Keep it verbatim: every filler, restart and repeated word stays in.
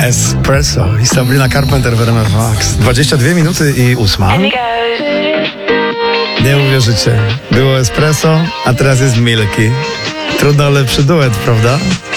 Espresso i Sabrina Carpenter w R M F Max. dwadzieścia dwie minuty i ósma. Nie uwierzycie. Było espresso, a teraz jest milky. Trudno lepszy duet, prawda?